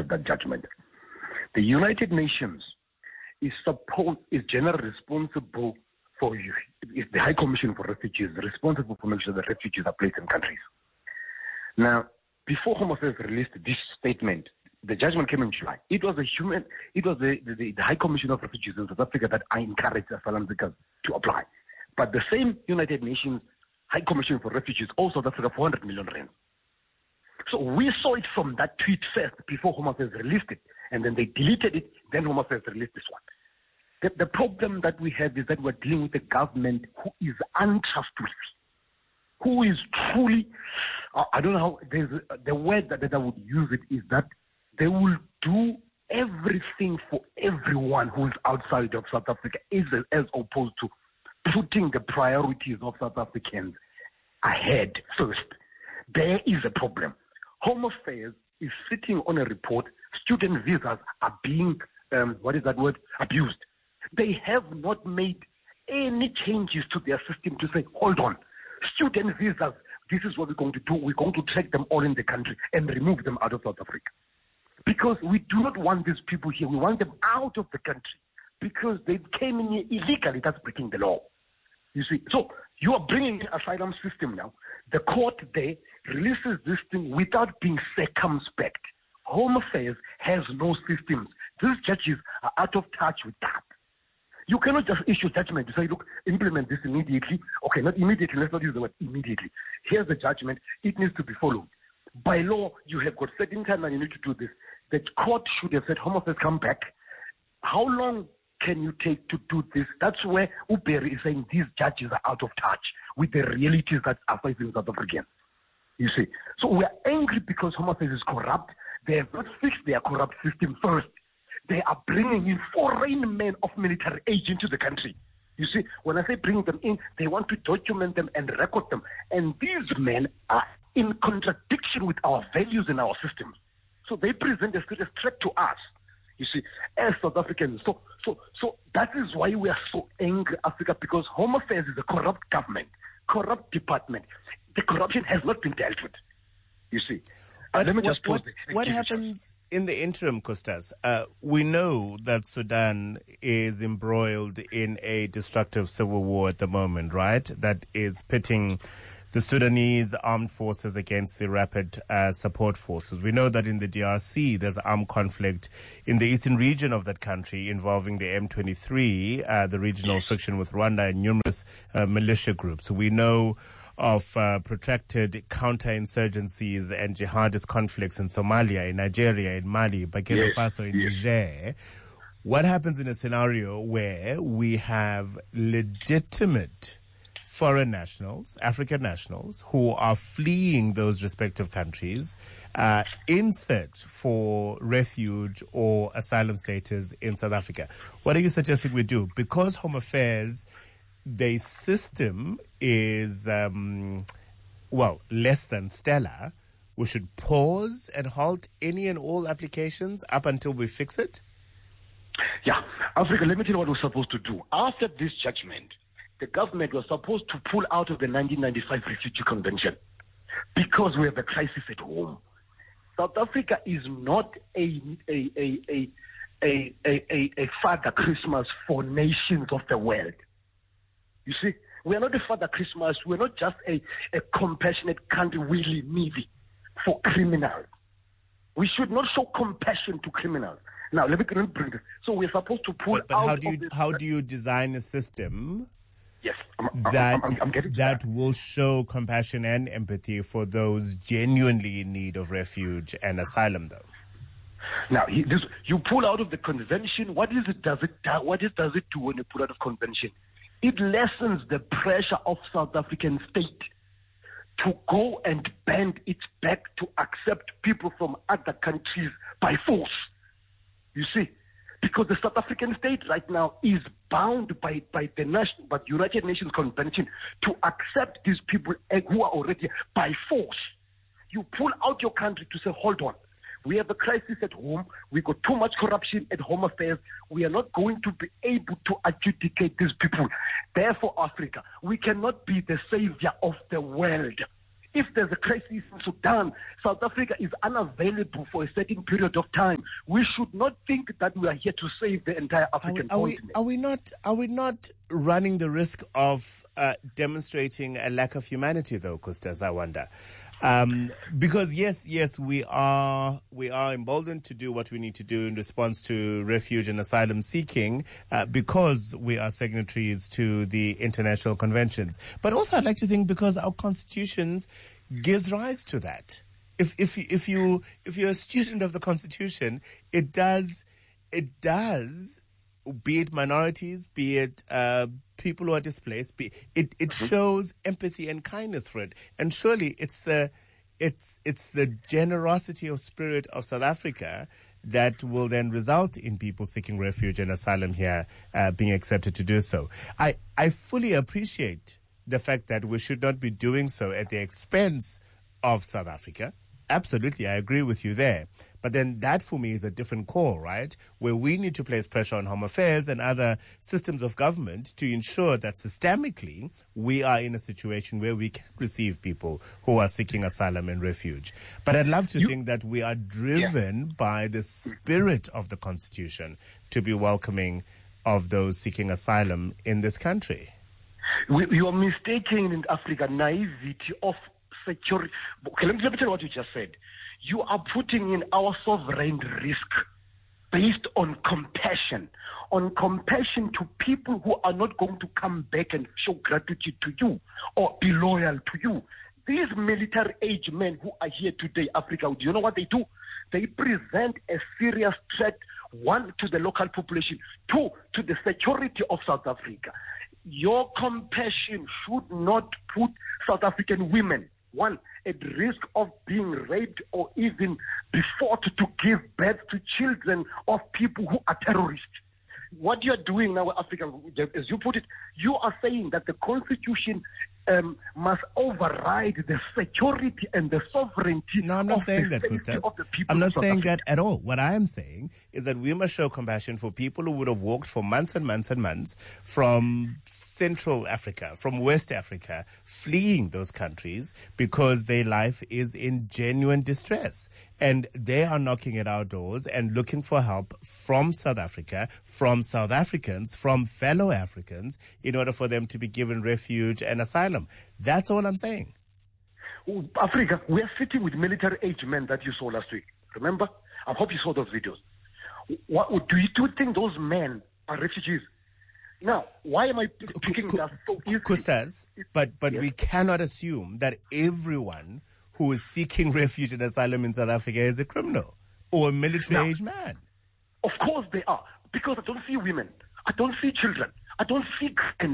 that judgment. The United Nations is generally responsible for you. It's the High Commission for Refugees responsible for making sure that refugees are placed in countries. Now, before Home Affairs released this statement, the judgment came in July. It was the High Commission of Refugees in South Africa that I encouraged asylum seekers to apply. But the same United Nations High Commission for Refugees also South Africa 400 million rand. So we saw it from that tweet first before Home Affairs released it, and then they deleted it, then Home Affairs released this one. The problem that we have is that we're dealing with a government who is untrustworthy, who is truly, I don't know how, the word that I would use it is that they will do everything for everyone who is outside of South Africa, as opposed to putting the priorities of South Africans ahead first. There is a problem. Home Affairs is sitting on a report, student visas are being, abused. They have not made any changes to their system to say, hold on, student visas, this is what we're going to do. We're going to track them all in the country and remove them out of South Africa. Because we do not want these people here. We want them out of the country because they came in here illegally. That's breaking the law. You see, so you are bringing an asylum system now. The court there releases this thing without being circumspect. Home Affairs has no systems. These judges are out of touch with that. You cannot just issue judgment to say, look, implement this immediately. Okay, not immediately. Let's not use the word immediately. Here's the judgment. It needs to be followed. By law, you have got certain time and you need to do this. The court should have said, Home Affairs, come back. How long can you take to do this? That's where Uberi is saying these judges are out of touch with the realities that are facing South Africans. You see. So we are angry because Home Affairs is corrupt. They have not fixed their corrupt system first. They are bringing in foreign men of military age into the country. You see, when I say bring them in, they want to document them and record them. And these men are in contradiction with our values and our systems. So they present a serious threat to us, you see, as South Africans. So that is why we are so angry, Africa, because Home Affairs is a corrupt government, corrupt department. The corruption has not been dealt with, you see. Let me just pause. What happens in the interim, Costas? We know that Sudan is embroiled in a destructive civil war at the moment, right? That is pitting the Sudanese armed forces against the rapid support forces. We know that in the DRC, there's armed conflict in the eastern region of that country involving the M23, the regional friction with Rwanda and numerous militia groups. We know of protracted counterinsurgencies and jihadist conflicts in Somalia, in Nigeria, in Mali, Burkina Faso, in Niger. What happens in a scenario where we have legitimate foreign nationals, African nationals, who are fleeing those respective countries in search for refuge or asylum status in South Africa? What are you suggesting we do? Because Home Affairs, the system is, less than stellar, we should pause and halt any and all applications up until we fix it? Yeah. Africa, let me tell you what we're supposed to do. After this judgment, the government was supposed to pull out of the 1995 Refugee Convention because we have a crisis at home. South Africa is not a Father Christmas for nations of the world. You see, we are not a Father Christmas. We're not just a compassionate country willy-nilly for criminals. We should not show compassion to criminals. Now, let me bring this. So we're supposed to pull out. How do you design a system? Yes, I'm getting that will show compassion and empathy for those genuinely in need of refuge and asylum, though? Now, you pull out of the convention. What does it do when you pull out of convention? It lessens the pressure of South African state to go and bend its back to accept people from other countries by force. You see, because the South African state right now is bound by the United Nations Convention to accept these people who are already by force. You pull out your country to say, hold on, we have a crisis at home. We got too much corruption at Home Affairs. We are not going to be able to adjudicate these people. Therefore, Africa, we cannot be the savior of the world. If there's a crisis in Sudan, South Africa is unavailable for a certain period of time. We should not think that we are here to save the entire African continent. Are we not running the risk of demonstrating a lack of humanity, though, Costas, I wonder? Because yes, we are emboldened to do what we need to do in response to refuge and asylum seeking, because we are signatories to the international conventions. But also, I'd like to think because our constitutions gives rise to that. If you're a student of the Constitution, it does, be it minorities, be it people who are displaced, it shows empathy and kindness for it. And surely it's the generosity of spirit of South Africa that will then result in people seeking refuge and asylum here being accepted to do so. I fully appreciate the fact that we should not be doing so at the expense of South Africa. Absolutely, I agree with you there. But then that for me is a different call, right? Where we need to place pressure on Home Affairs and other systems of government to ensure that systemically we are in a situation where we can receive people who are seeking asylum and refuge. But I'd love to think that we are driven by the spirit of the Constitution to be welcoming of those seeking asylum in this country. You are mistaking in Africa naivety of security. Okay, let me tell you what you just said. You are putting in our sovereign risk based on compassion to people who are not going to come back and show gratitude to you or be loyal to you. These military-age men who are here today, Africa, do you know what they do? They present a serious threat, one, to the local population, two, to the security of South Africa. Your compassion should not put South African women, one, at risk of being raped or even be forced to give birth to children of people who are terrorists. What you are doing now, Africa, as you put it, you are saying that the Constitution must override the security and the sovereignty. No, I'm not saying that, Costas. I'm not saying that at all. What I am saying is that we must show compassion for people who would have walked for months and months and months from Central Africa, from West Africa, fleeing those countries because their life is in genuine distress. And they are knocking at our doors and looking for help from South Africa, from South Africans, from fellow Africans, in order for them to be given refuge and asylum. That's all I'm saying. Africa, we are sitting with military-age men that you saw last week. Remember? I hope you saw those videos. Do you think those men are refugees? Now, why am I picking that so easily? Costas, but yes, we cannot assume that everyone who is seeking refuge and asylum in South Africa is a criminal or a military-age man. Of course they are, because I don't see women, I don't see children, I don't see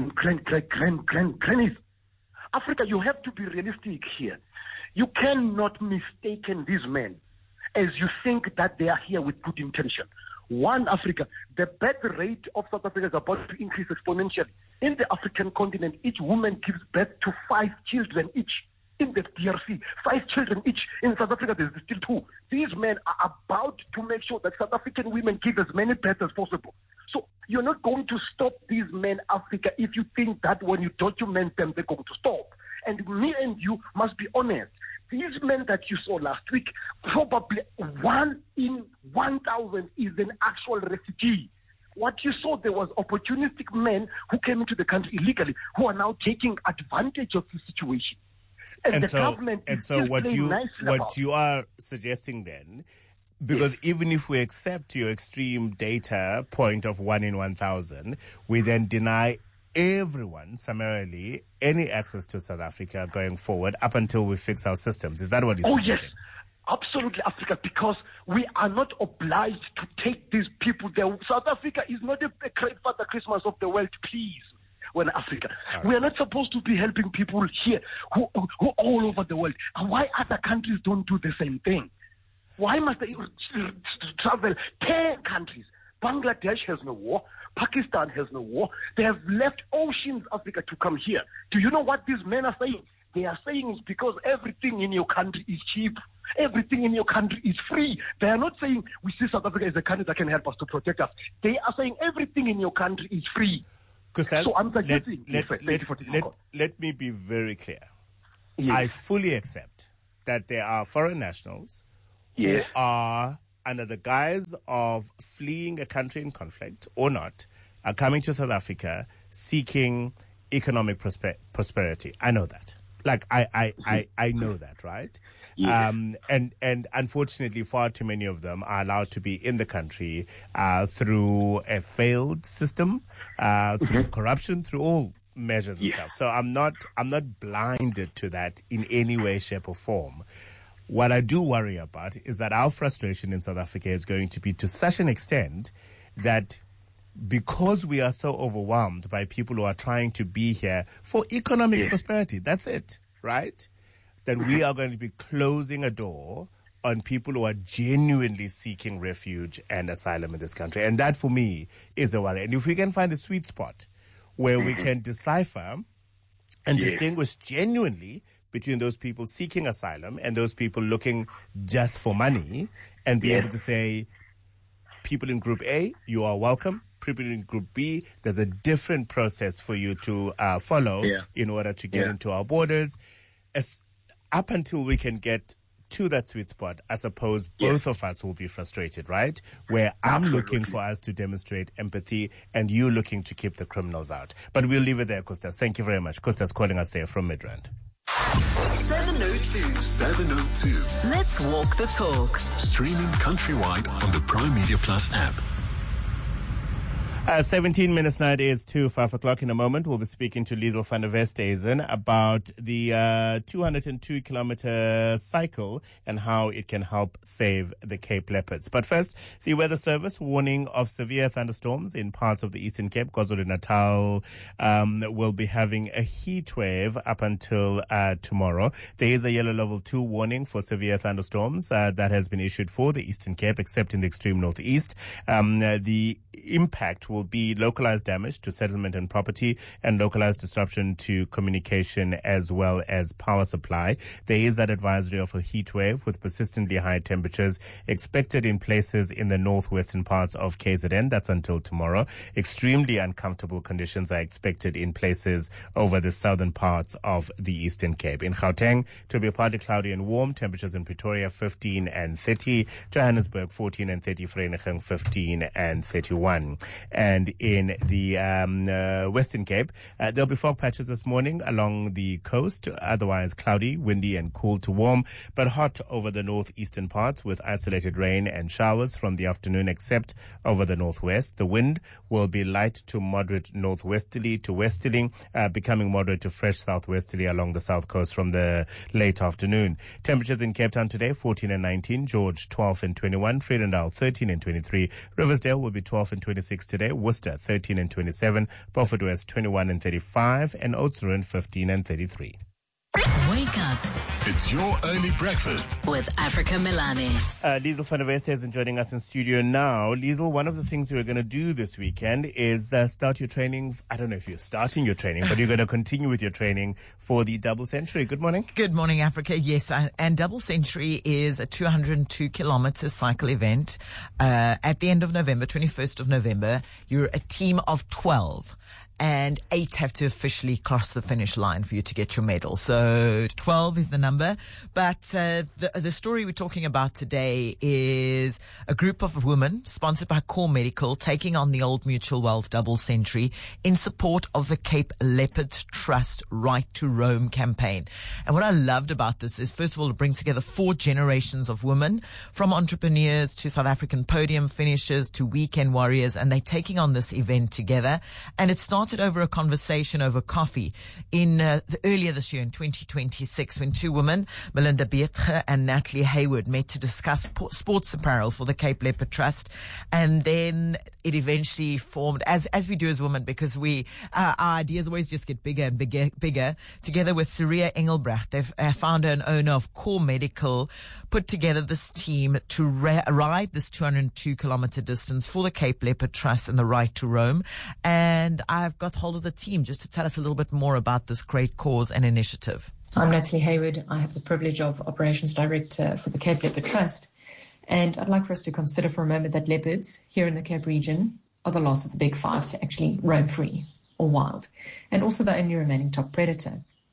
grannies. Africa, you have to be realistic here. You cannot mistaken these men as you think that they are here with good intention. One, Africa, the birth rate of South Africa is about to increase exponentially. In the African continent, each woman gives birth to 5 children each. In the DRC, 5 children each. In South Africa, there's still 2. These men are about to make sure that South African women give as many births as possible. So you're not going to stop these men, Africa, if you think that when you document them, they're going to stop. And me and you must be honest. These men that you saw last week, probably 1 in 1,000 is an actual refugee. What you saw, there was opportunistic men who came into the country illegally, who are now taking advantage of the situation. And so what you are suggesting then, because even if we accept your extreme data point of 1 in 1,000, we then deny everyone summarily any access to South Africa going forward up until we fix our systems. Is that what you're suggesting? Yes, absolutely, Africa, because we are not obliged to take these people there. South Africa is not a great Father Christmas of the world, please. When Africa, we are not supposed to be helping people here who all over the world. And why other countries don't do the same thing? Why must they travel 10 countries? Bangladesh has no war. Pakistan has no war. They have left oceans, Africa, to come here. Do you know what these men are saying? They are saying it's because everything in your country is cheap. Everything in your country is free. They are not saying we see South Africa as a country that can help us to protect us. They are saying everything in your country is free. Costas, so I'm suggesting, let me be very clear. Yes. I fully accept that there are foreign nationals Yes. who are, under the guise of fleeing a country in conflict or not, are coming to South Africa seeking economic prosperity. I know that. Like, I know that, right? Yes. And unfortunately, far too many of them are allowed to be in the country through a failed system, through corruption, through all measures and stuff. So I'm not blinded to that in any way, shape, or form. What I do worry about is that our frustration in South Africa is going to be to such an extent that because we are so overwhelmed by people who are trying to be here for economic prosperity, that's it, right? That we are going to be closing a door on people who are genuinely seeking refuge and asylum in this country. And that, for me, is a worry. And if we can find a sweet spot where we can decipher and distinguish genuinely between those people seeking asylum and those people looking just for money, and be able to say, people in Group A, you are welcome. People in Group B, there's a different process for you to follow in order to get into our borders. Up until we can get to that sweet spot, I suppose both of us will be frustrated, right? Where I'm looking for us to demonstrate empathy and you looking to keep the criminals out. But we'll leave it there, Costas. Thank you very much. Costas calling us there from Midrand. 702. Let's walk the talk. Streaming countrywide on the Prime Media Plus app. 17 minutes now, it is 5 o'clock. In a moment, we'll be speaking to Liesl van der Westhuizen about the 202-kilometer cycle and how it can help save the Cape Leopards. But first, the Weather Service warning of severe thunderstorms in parts of the Eastern Cape. KwaZulu-Natal will be having a heat wave up until tomorrow. There is a yellow level 2 warning for severe thunderstorms that has been issued for the Eastern Cape, except in the extreme northeast. The impact will be localized damage to settlement and property and localized disruption to communication as well as power supply. There is that advisory of a heat wave with persistently high temperatures expected in places in the northwestern parts of KZN. That's until tomorrow. Extremely uncomfortable conditions are expected in places over the southern parts of the Eastern Cape. In Gauteng, it will be partly cloudy and warm. Temperatures in Pretoria 15 and 30, Johannesburg 14 and 30, Vereeniging 15 and 31. And in the Western Cape, there'll be fog patches this morning along the coast, otherwise cloudy, windy and cool to warm, but hot over the northeastern parts with isolated rain and showers from the afternoon, except over the northwest. The wind will be light to moderate northwesterly to westerly, becoming moderate to fresh southwesterly along the south coast from the late afternoon. Temperatures in Cape Town today, 14 and 19, George 12 and 21, Vredendal 13 and 23, Riversdale will be 12 and 26 today, Worcester 13 and 27, Beaufort West 21 and 35, and Oudtshoorn 15 and 33. Wake up. It's your early breakfast with Africa Milani. Liesl van der Westhuizen joining us in studio now. Liesl, one of the things you're going to do this weekend is start your training. I don't know if you're starting your training, but you're going to continue with your training for the Double Century. Good morning. Good morning, Africa. Yes, and Double Century is a 202-kilometer cycle event. At the end of November, 21st of November, you're a team of 12. And 8 have to officially cross the finish line for you to get your medal. So 12 is the number. But the story we're talking about today is a group of women sponsored by Core Medical taking on the Old Mutual Wealth Double Century in support of the Cape Leopards Trust Right to Roam campaign. And what I loved about this is, first of all, it brings together 4 generations of women, from entrepreneurs to South African podium finishers to weekend warriors, and they're taking on this event together. And it started over a conversation over coffee in earlier this year in 2026, when 2 women, Melinda Beetge and Natalie Hayward, met to discuss sports apparel for the Cape Leopard Trust. And then it eventually formed, as we do as women, because our ideas always just get bigger and bigger. Together with Saria Engelbrecht, the founder and owner of Core Medical, put together this team to ride this 202-kilometer distance for the Cape Leopard Trust and the Right to Roam. And I've got hold of the team just to tell us a little bit more about this great cause and initiative. I'm Natalie Hayward. I have the privilege of Operations Director for the Cape Leopard Trust. And I'd like for us to consider for a moment that leopards here in the Cape region are the last of the big 5 to actually roam free or wild, and also the only remaining top predator.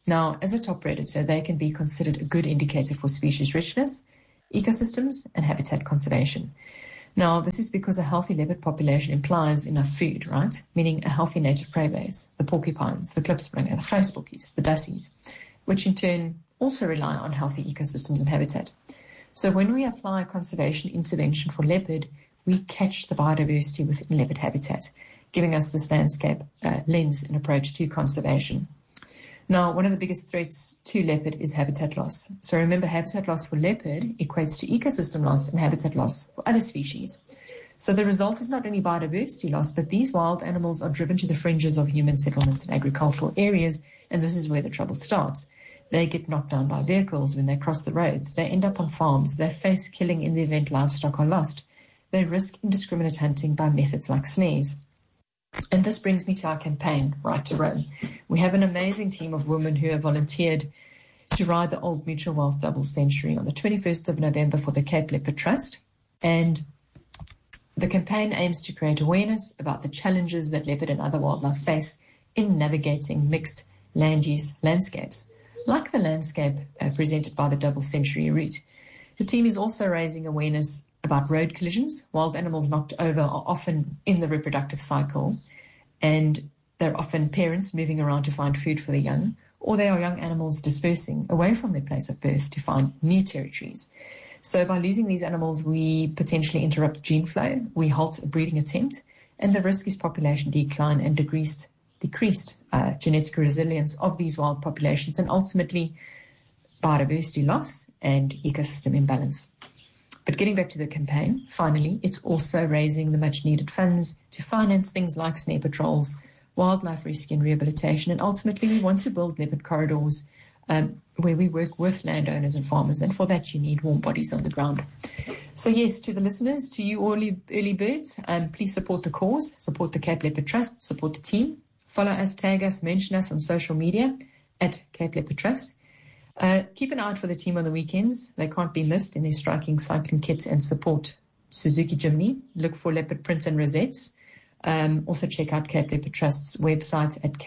Now, as a top predator, they can be considered a good indicator for species richness, ecosystems, and habitat conservation. Now, this is because a healthy leopard population implies enough food, right? Meaning a healthy native prey base, the porcupines, the klipspringer, the vleisbokkies, the dussies, which in turn also rely on healthy ecosystems and habitat. So when we apply a conservation intervention for leopard, we catch the biodiversity within leopard habitat, giving us this landscape lens and approach to conservation. Now, one of the biggest threats to leopard is habitat loss. So remember, habitat loss for leopard equates to ecosystem loss and habitat loss for other species. So the result is not only biodiversity loss, but these wild animals are driven to the fringes of human settlements and agricultural areas, and this is where the trouble starts. They get knocked down by vehicles when they cross the roads. They end up on farms. They face killing in the event livestock are lost. They risk indiscriminate hunting by methods like snares. And this brings me to our campaign, Right to Roam. We have an amazing team of women who have volunteered to ride the Old Mutual Wealth Double Century on the 21st of November for the Cape Leopard Trust. And the campaign aims to create awareness about the challenges that leopard and other wildlife face in navigating mixed land use landscapes, like the landscape presented by the Double Century route. The team is also raising awareness about road collisions. Wild animals knocked over are often in the reproductive cycle, and they're often parents moving around to find food for the young, or they are young animals dispersing away from their place of birth to find new territories. So by losing these animals, we potentially interrupt gene flow, we halt a breeding attempt, and the risk is population decline and decreased genetic resilience of these wild populations, and ultimately biodiversity loss and ecosystem imbalance. But getting back to the campaign, finally, it's also raising the much-needed funds to finance things like snare patrols, wildlife rescue and rehabilitation, and ultimately we want to build leopard corridors where we work with landowners and farmers, and for that you need warm bodies on the ground. So yes, to the listeners, to you early birds, please support the cause, support the Cape Leopard Trust, support the team, follow us, tag us, mention us on social media at Cape Leopard Trust. Keep an eye out for the team on the weekends. They can't be missed in their striking cycling kits, and support Suzuki Jimny. Look for leopard prints and rosettes. Also check out Cape Leopard Trust's website at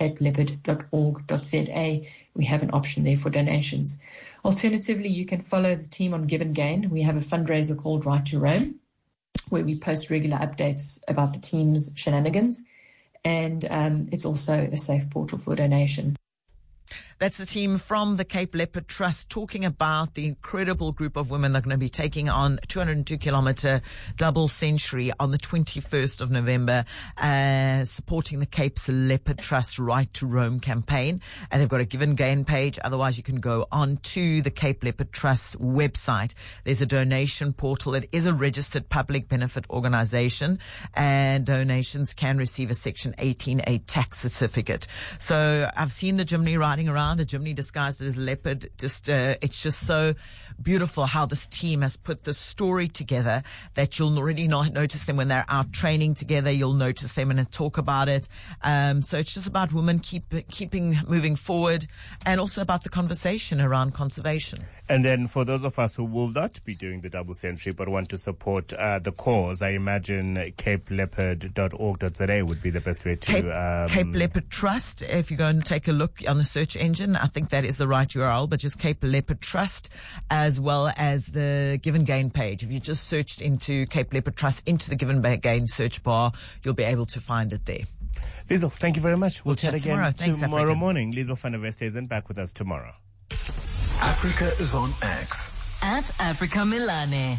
capeleopard.org.za. We have an option there for donations. Alternatively, you can follow the team on Give and Gain. We have a fundraiser called Right to Roam, where we post regular updates about the team's shenanigans, and it's also a safe portal for donation. That's the team from the Cape Leopard Trust talking about the incredible group of women that are going to be taking on a 202-kilometer double century on the 21st of November, supporting the Cape Leopard Trust Right to Roam campaign. And they've got a Give and Gain page. Otherwise, you can go on to the Cape Leopard Trust website. There's a donation portal. It is a registered public benefit organization, and donations can receive a Section 18A tax certificate. So I've seen the Jimny riding around, a Jimny disguised as leopard. It's just so beautiful how this team has put this story together that you'll already not notice them when they're out training together. You'll notice them and talk about it. So it's just about women keeping moving forward, and also about the conversation around conservation. And then for those of us who will not be doing the double century but want to support the cause, I imagine capeleopard.org.za would be the best way to... Cape Leopard Trust, if you go and take a look on the search engine, I think that is the right URL, but just Cape Leopard Trust, as well as the Give and Gain page. If you just searched into Cape Leopard Trust into the Give and Gain search bar, you'll be able to find it there. Liesl, thank you very much. We'll chat again tomorrow morning. Liesl van der Westhuizen back with us tomorrow. Africa is on X. At Africa Milane.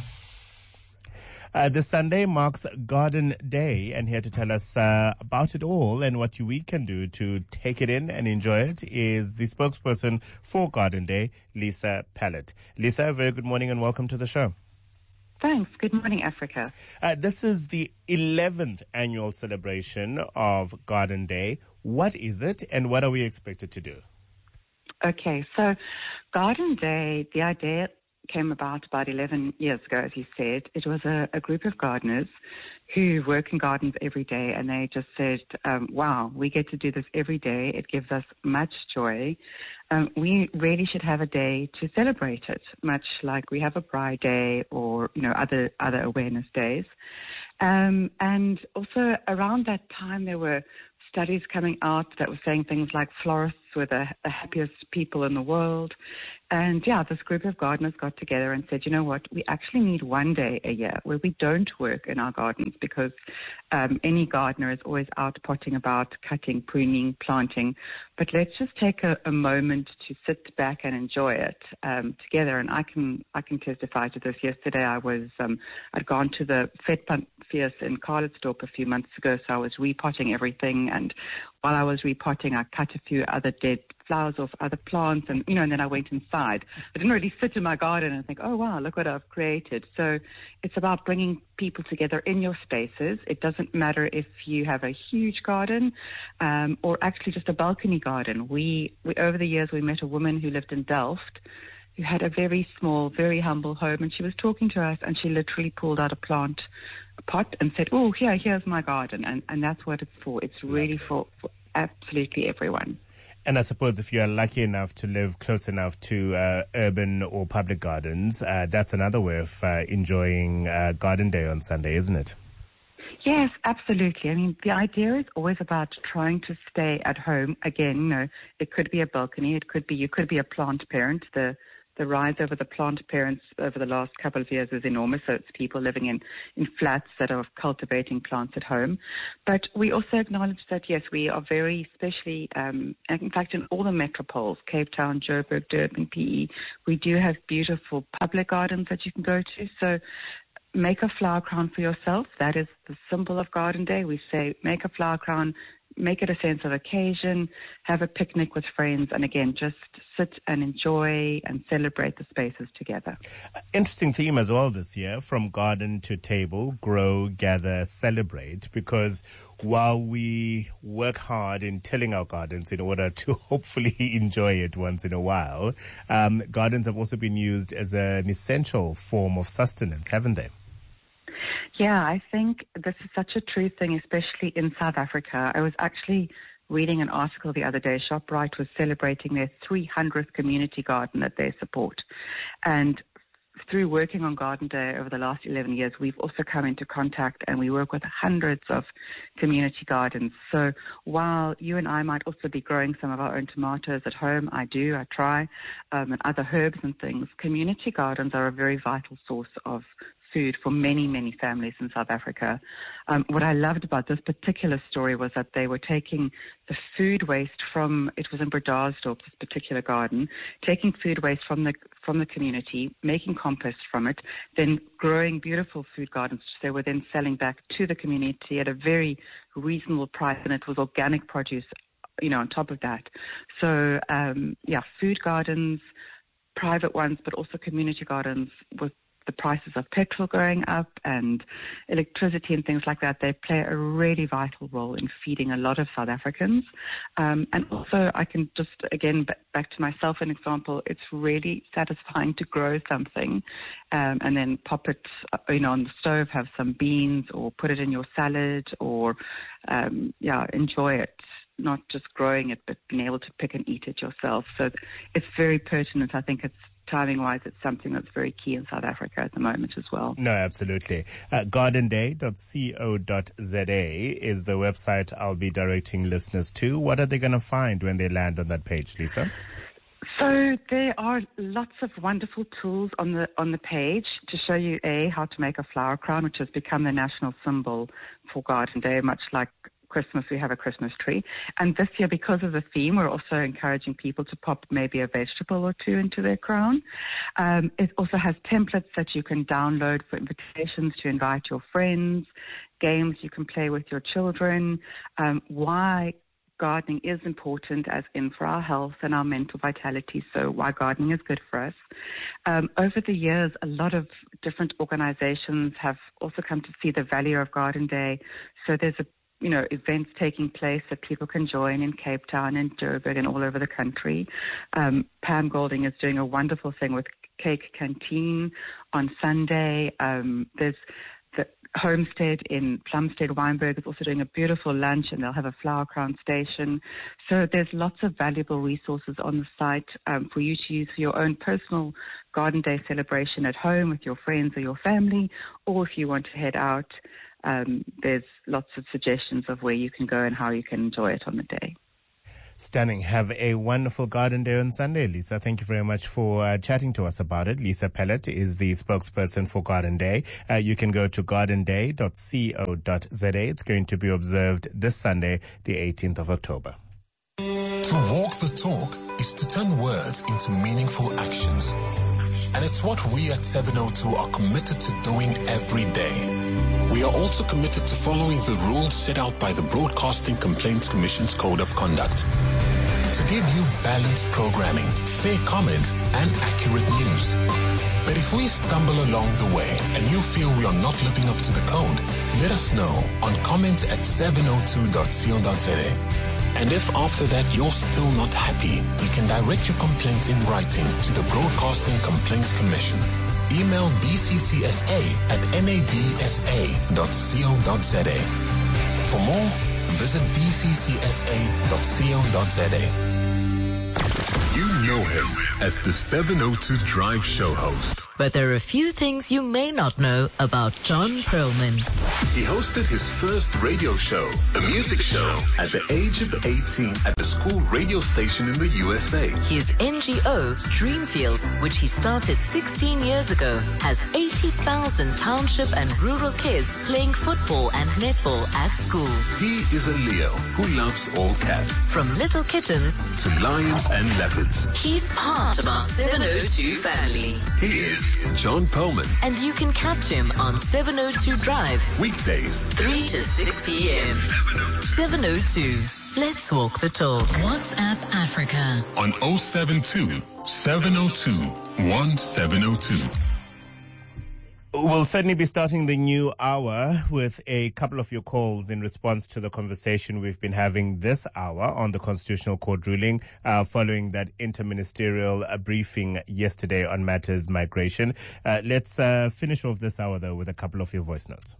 This Sunday marks Garden Day, and here to tell us about it all and what we can do to take it in and enjoy it is the spokesperson for Garden Day, Lisa Pallett. Lisa, very good morning and welcome to the show. Thanks. Good morning, Africa. This is the 11th annual celebration of Garden Day. What is it, and what are we expected to do? Okay, so Garden Day, the idea came about 11 years ago, as you said. It was a group of gardeners who work in gardens every day, and they just said, wow, we get to do this every day. It gives us much joy. We really should have a day to celebrate it, much like we have a Pride Day or, other awareness days. And also around that time, there were studies coming out that were saying things like florists were the happiest people in the world. And yeah, this group of gardeners got together and said, you know what, we actually need one day a year where we don't work in our gardens, because any gardener is always out potting about, cutting, pruning, planting. But let's just take a moment to sit back and enjoy it together. And I can testify to this. Yesterday I'd gone to the Vetplanfees in Carlitsdorp a few months ago, so I was repotting everything. And while I was repotting, I cut a few other dead flowers off other plants, and and then I went inside. I didn't really sit in my garden and think, oh wow, look what I've created. So it's about bringing people together in your spaces. It doesn't matter if you have a huge garden or actually just a balcony garden. We over the years we met a woman who lived in Delft who had a very small, very humble home, and she was talking to us, and she literally pulled out a pot and said, oh, here's my garden. And that's what it's for. It's really for absolutely everyone. And I suppose if you are lucky enough to live close enough to urban or public gardens, that's another way of enjoying Garden Day on Sunday, isn't it? Yes, absolutely. I mean, the idea is always about trying to stay at home. Again, it could be a balcony. You could be a plant parent. The rise over the plant parents over the last couple of years is enormous. So it's people living in flats that are cultivating plants at home. But we also acknowledge that, yes, we are very, especially, in fact, in all the metropoles, Cape Town, Joburg, Durban, PE, we do have beautiful public gardens that you can go to. So make a flower crown for yourself. That is the symbol of Garden Day. We say make a flower crown, make it a sense of occasion, have a picnic with friends, and again, just sit and enjoy and celebrate the spaces together. Interesting theme as well this year, from garden to table, grow, gather, celebrate, because while we work hard in tilling our gardens in order to hopefully enjoy it once in a while, gardens have also been used as an essential form of sustenance, haven't they? Yeah, I think this is such a true thing, especially in South Africa. I was actually reading an article the other day. ShopRite was celebrating their 300th community garden that they support. And through working on Garden Day over the last 11 years, we've also come into contact, and we work with hundreds of community gardens. So while you and I might also be growing some of our own tomatoes at home, I try, and other herbs and things, community gardens are a very vital source of food for many, many families in South Africa. What I loved about this particular story was that they were taking the food waste it was in Bredasdorp, this particular garden, taking food waste from the community, making compost from it, then growing beautiful food gardens, which they were then selling back to the community at a very reasonable price, and it was organic produce, on top of that. So, food gardens, private ones, but also community gardens with the prices of petrol going up and electricity and things like that, they play a really vital role in feeding a lot of South Africans. And also, I can just, again, back to myself an example, it's really satisfying to grow something and then pop it, on the stove, have some beans or put it in your salad or, enjoy it. Not just growing it, but being able to pick and eat it yourself. So it's very pertinent. I think it's timing-wise, it's something that's very key in South Africa at the moment as well. No, absolutely. Gardenday.co.za is the website I'll be directing listeners to. What are they going to find when they land on that page, Lisa? So there are lots of wonderful tools on the page to show you, how to make a flower crown, which has become the national symbol for Garden Day, much like Christmas, we have a Christmas tree. And this year, because of the theme, we're also encouraging people to pop maybe a vegetable or two into their crown. It also has templates that you can download for invitations to invite your friends, games you can play with your children, why gardening is important as in for our health and our mental vitality, so why gardening is good for us. Over the years, a lot of different organizations have also come to see the value of Garden Day. So there's events taking place that people can join in Cape Town and Joburg and all over the country. Pam Golding is doing a wonderful thing with Cake Canteen on Sunday. There's the Homestead in Plumstead, Weinberg is also doing a beautiful lunch, and they'll have a flower crown station. So there's lots of valuable resources on the site for you to use for your own personal Garden Day celebration at home with your friends or your family, or if you want to head out there's lots of suggestions of where you can go and how you can enjoy it on the day. Stunning. Have a wonderful Garden Day on Sunday, Lisa. Thank you very much for chatting to us about it. Lisa Pellet is the spokesperson for Garden Day. You can go to gardenday.co.za. It's going to be observed this Sunday, the 18th of October. To walk the talk is to turn words into meaningful actions. And it's what we at 702 are committed to doing every day. We are also committed to following the rules set out by the Broadcasting Complaints Commission's Code of Conduct. To give you balanced programming, fair comments, and accurate news. But if we stumble along the way and you feel we are not living up to the code, let us know on comments@702.co.za. And if after that you're still not happy, you can direct your complaint in writing to the Broadcasting Complaints Commission. Email bccsa@nabsa.co.za. For more, visit bccsa.co.za. You know him as the 702 Drive show host. But there are a few things you may not know about John Perlman. He hosted his first radio show, a music show, at the age of 18 at a school radio station in the USA. His NGO, Dreamfields, which he started 16 years ago, has 80,000 township and rural kids playing football and netball at school. He is a Leo who loves all cats, From little kittens to lions and leopards. he's part of our 702 family. He is John Perlman. And you can catch him on 702 Drive, Weekdays, 3 to 6 p.m. 702. Let's walk the talk. WhatsApp Africa. on 072 702 1702. We'll certainly be starting the new hour with a couple of your calls in response to the conversation we've been having this hour on the Constitutional Court ruling following that interministerial briefing yesterday on matters migration. Let's finish off this hour, though, with a couple of your voice notes.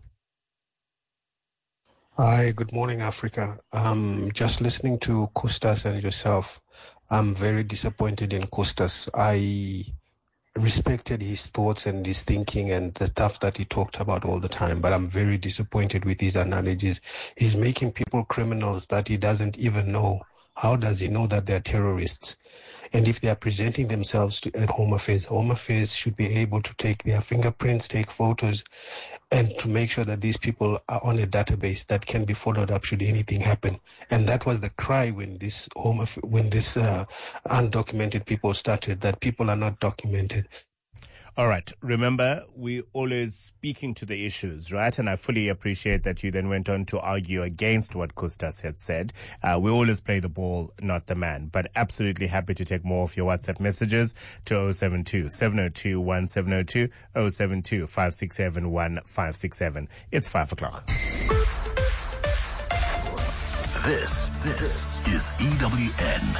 Hi, good morning, Africa. Just listening to Costas and yourself, I'm very disappointed in Costas. I respected his thoughts and his thinking and the stuff that he talked about all the time, but I'm very disappointed with his analogies. He's making people criminals that he doesn't even know. How does he know that they're terrorists? And if they are presenting themselves at Home Affairs should be able to take their fingerprints, take photos, and to make sure that these people are on a database that can be followed up should anything happen. And that was the cry when this undocumented people started, that people are not documented. All right. Remember, we always speaking to the issues, right? And I fully appreciate that you then went on to argue against what Costas had said. We always play the ball, not the man. But absolutely happy to take more of your WhatsApp messages to 072 702 1702, 072 567 1567. It's 5 o'clock. This is EWN.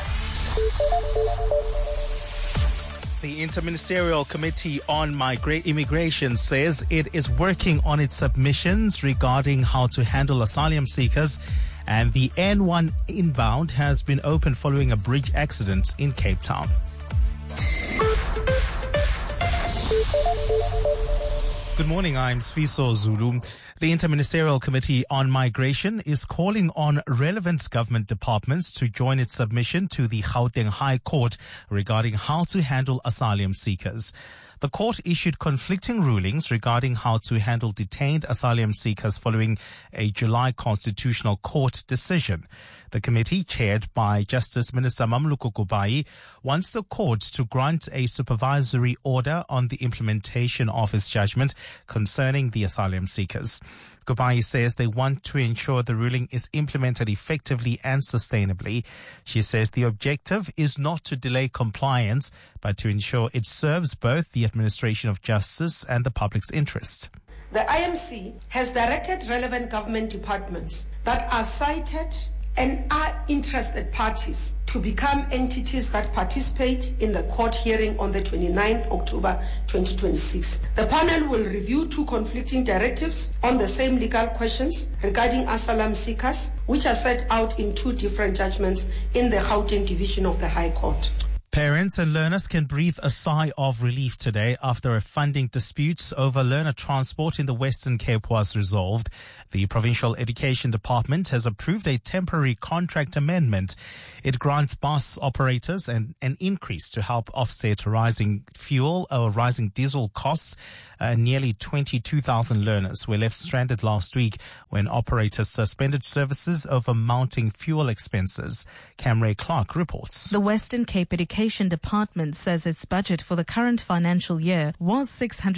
The Interministerial Committee on Immigration says it is working on its submissions regarding how to handle asylum seekers, and the N1 inbound has been opened following a bridge accident in Cape Town. Good morning, I'm Sfiso Zulu. The Interministerial Committee on Migration is calling on relevant government departments to join its submission to the Gauteng High Court regarding how to handle asylum seekers. The court issued conflicting rulings regarding how to handle detained asylum seekers following a July Constitutional Court decision. The committee, chaired by Justice Minister Mamluko Kubai, wants the court to grant a supervisory order on the implementation of its judgment concerning the asylum seekers. Kubai says they want to ensure the ruling is implemented effectively and sustainably. She says the objective is not to delay compliance, but to ensure it serves both the administration of justice and the public's interest. The IMC has directed relevant government departments that are cited and are interested parties to become entities that participate in the court hearing on the 29th October 2026. The panel will review two conflicting directives on the same legal questions regarding asylum seekers, which are set out in two different judgments in the Gauteng Division of the High Court. Parents and learners can breathe a sigh of relief today after a funding dispute over learner transport in the Western Cape was resolved. The Provincial Education Department has approved a temporary contract amendment. It grants bus operators an increase to help offset rising diesel costs. Nearly 22,000 learners were left stranded last week when operators suspended services over mounting fuel expenses. Camray Clark reports. The Western Cape Education Department says its budget for the current financial year was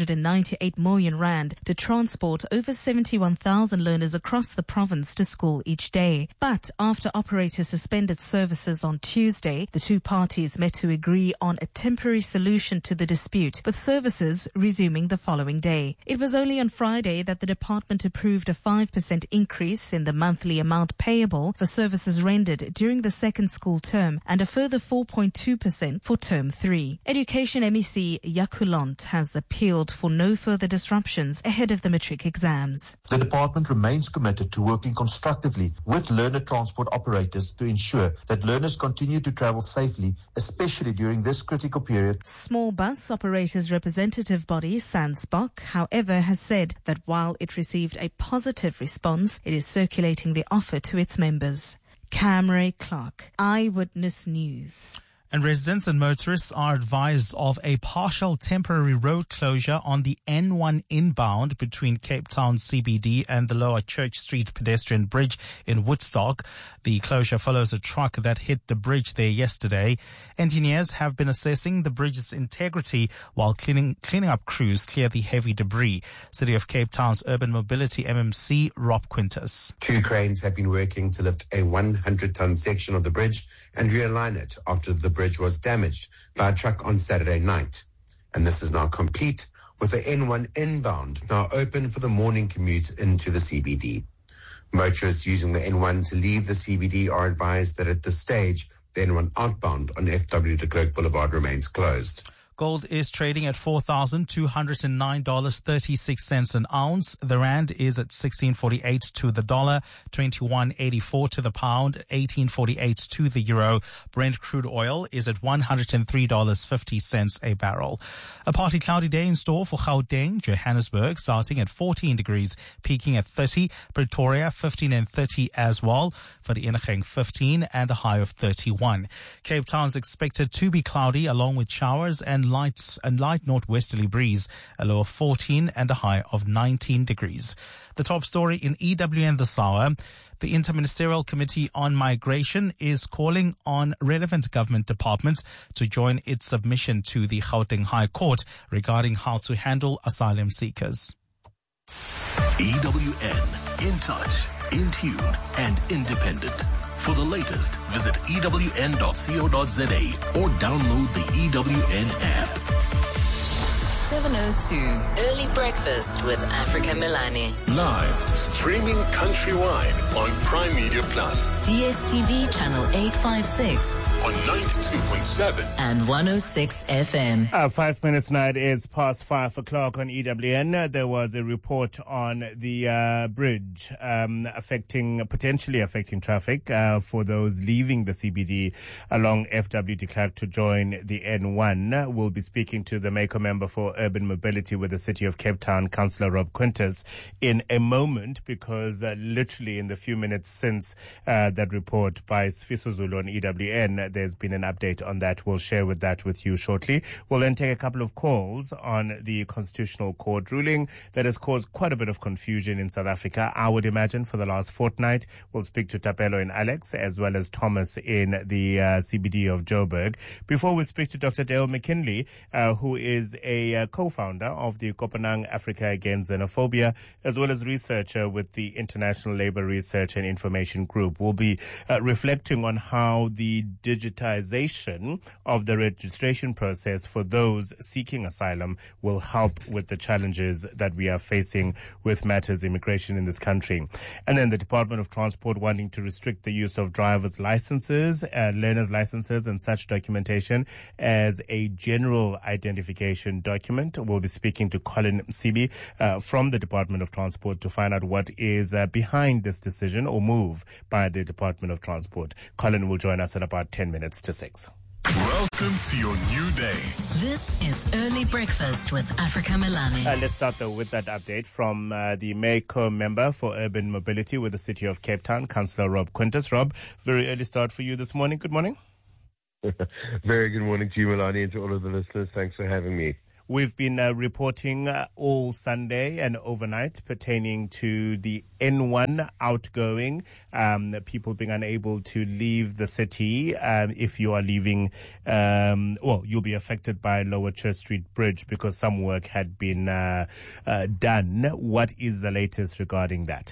698 million rand to transport over 71,000 learners across the province to school each day. But after operators suspended services on Tuesday, the two parties met to agree on a temporary solution to the dispute, with services resuming the following day. It was only on Friday that the department approved a 5% increase in the monthly amount payable for services rendered during the second school term and a further 4.2% for term 3. Education MEC Yakulant has appealed for no further disruptions ahead of the matric exams. The department remains committed to working constructively with learner transport operators to ensure that learners continue to travel safely, especially during this critical period. Small bus operators representative body SANSPOC, however, has said that while it received a positive response, it is circulating the offer to its members. Camray Clark, Eyewitness News. And residents and motorists are advised of a partial temporary road closure on the N1 inbound between Cape Town CBD and the Lower Church Street pedestrian bridge in Woodstock. The closure follows a truck that hit the bridge there yesterday. Engineers have been assessing the bridge's integrity while cleaning up crews clear the heavy debris. City of Cape Town's Urban Mobility MMC, Rob Quintus. 2 cranes have been working to lift a 100-ton section of the bridge and realign it after the bridge was damaged by a truck on Saturday night. And this is now complete, with the N1 inbound now open for the morning commute into the CBD. Motorists using the N1 to leave the CBD are advised that at this stage, the N1 outbound on FW de Klerk Boulevard remains closed. Gold is trading at $4,209.36 an ounce. The rand is at 16.48 to the dollar, 21.84 to the pound, 18.48 to the euro. Brent crude oil is at $103.50 a barrel. A partly cloudy day in store for Gauteng, Johannesburg, starting at 14 degrees, peaking at 30. Pretoria, 15 and 30 as well. For the Vereeniging, 15 and a high of 31. Cape Town's expected to be cloudy along with showers and light northwesterly breeze, a low of 14 and a high of 19 degrees. The top story in EWN this hour. The Interministerial Committee on Migration is calling on relevant government departments to join its submission to the Gauteng High Court regarding how to handle asylum seekers. EWN, in touch, in tune, and independent. For the latest, visit ewn.co.za or download the EWN app. 7:02 Early Breakfast with Africa Milani. Live, streaming countrywide on Prime Media Plus. DSTV channel 856. On 92.7 and 106 FM. 5 minutes now, it is past 5 o'clock on EWN. There was a report on the bridge potentially affecting traffic for those leaving the CBD along FW de Klerk to join the N1. We'll be speaking to the MACO member for Urban Mobility with the City of Cape Town, Councillor Rob Quintus, in a moment, because literally in the few minutes since that report by Sfiso Zulu on EWN, there's been an update on that. We'll share that with you shortly. We'll then take a couple of calls on the Constitutional Court ruling that has caused quite a bit of confusion in South Africa, I would imagine, for the last fortnight. We'll speak to Tapelo and Alex, as well as Thomas in the CBD of Joburg. Before we speak to Dr. Dale McKinley, who is a co-founder of the Kopanang Africa Against Xenophobia, as well as researcher with the International Labour Research and Information Group. We'll be reflecting on how the digitization of the registration process for those seeking asylum will help with the challenges that we are facing with matters immigration in this country. And then the Department of Transport wanting to restrict the use of driver's licenses, learner's licenses and such documentation as a general identification document. We'll be speaking to Colin Msibi from the Department of Transport to find out what is behind this decision or move by the Department of Transport. Colin will join us at about 10 minutes to 6. Welcome to your new day. This is Early Breakfast with Africa Melane. Let's start though with that update from the Mayco member for urban mobility with the City of Cape Town, Councillor Rob Quintus. Rob, very early start for you this morning. Good morning. Very good morning to you, Melanie, and to all of the listeners. Thanks for having me. We've been reporting all Sunday and overnight pertaining to the N1 outgoing, people being unable to leave the city. If you are leaving, you'll be affected by Lower Church Street Bridge because some work had been done. What is the latest regarding that?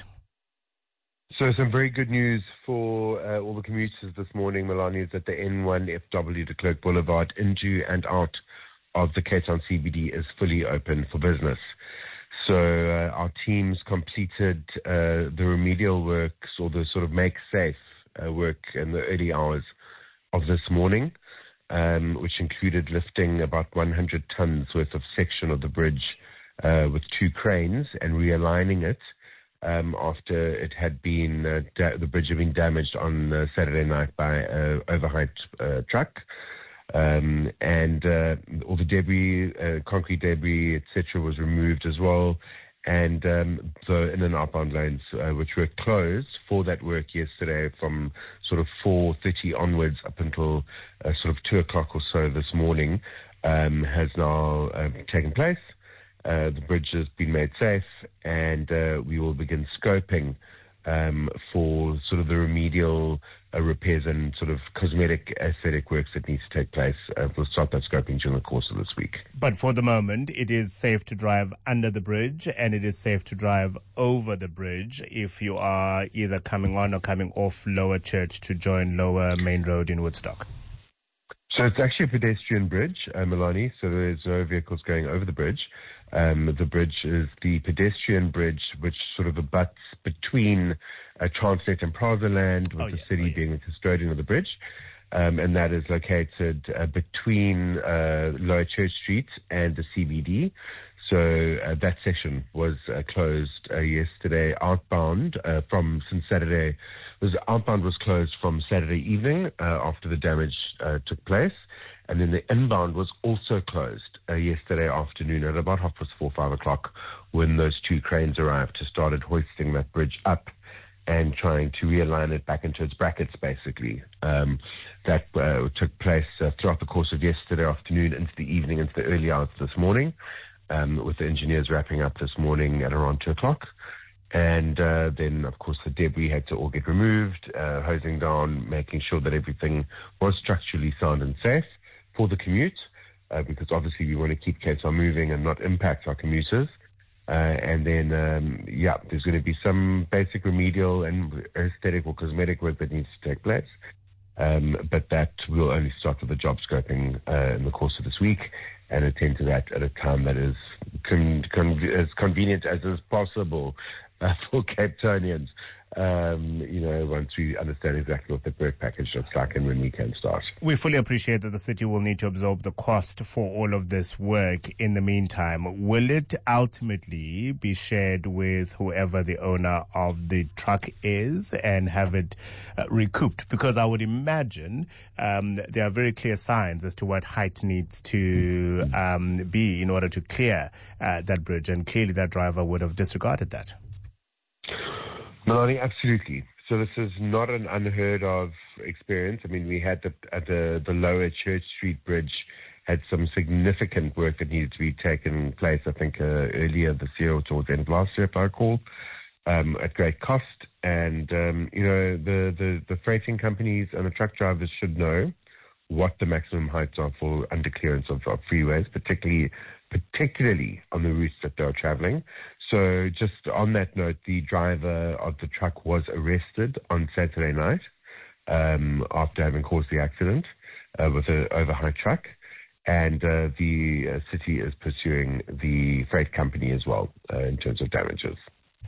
So some very good news for all the commuters this morning, Melanie, is that the N1 FW de Klerk Boulevard into and out of the Cape Town CBD is fully open for business. So our teams completed the remedial works or the sort of make safe work in the early hours of this morning, which included lifting about 100 tons worth of section of the bridge with 2 cranes and realigning it after it had been, the bridge had been damaged on Saturday night by an overhyped truck. And all the debris, concrete debris, etc., was removed as well. And the in and outbound lanes, which were closed for that work yesterday from sort of 4:30 onwards up until sort of 2 o'clock or so this morning, has now taken place. The bridge has been made safe, and we will begin scoping for sort of the remedial repairs and sort of cosmetic aesthetic works that need to take place. We'll start that scoping during the course of this week. But for the moment, it is safe to drive under the bridge and it is safe to drive over the bridge if you are either coming on or coming off Lower Church to join Lower Main Road in Woodstock. So it's actually a pedestrian bridge, Melanie, so there's no vehicles going over the bridge. The bridge is the pedestrian bridge which sort of abuts between Transnet and Plaza Land, with the city being the custodian of the bridge. And that is located between Lower Church Street and the CBD. So that section was closed yesterday outbound since Saturday. Outbound was closed from Saturday evening after the damage took place. And then the inbound was also closed yesterday afternoon at about 4:30, 5 o'clock, when those 2 cranes arrived to started hoisting that bridge up and trying to realign it back into its brackets, basically. That took place throughout the course of yesterday afternoon into the evening, into the early hours this morning, with the engineers wrapping up this morning at around 2 o'clock. And then, of course, the debris had to all get removed, hosing down, making sure that everything was structurally sound and safe for the commute, because obviously we want to keep Cape Town moving and not impact our commuters. And then, there's going to be some basic remedial and aesthetic or cosmetic work that needs to take place. But that will only start with the job scoping in the course of this week, and attend to that at a time that is as convenient as is possible for Cape Townians. Once we understand exactly what the work package looks like and when we can start. We fully appreciate that the city will need to absorb the cost for all of this work in the meantime. Will it ultimately be shared with whoever the owner of the truck is and have it recouped? Because I would imagine there are very clear signs as to what height needs to be in order to clear that bridge, and clearly that driver would have disregarded that. Melanie, absolutely. So this is not an unheard of experience. I mean, we had the Lower Church Street Bridge had some significant work that needed to be taken place, I think, earlier this year or towards the end of last year, if I recall, at great cost. And, the freighting companies and the truck drivers should know what the maximum heights are for underclearance of freeways, particularly on the routes that they're traveling. So just on that note, the driver of the truck was arrested on Saturday night after having caused the accident with an overhigh truck. And the city is pursuing the freight company as well in terms of damages.